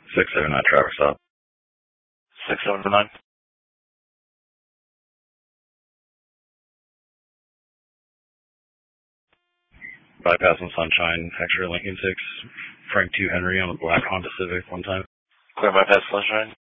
679 traffic stop. 679. Bypass on Sunshine, X-ray Lincoln 6, Frank 2 Henry on a black Honda Civic one time. Clear bypass Sunshine.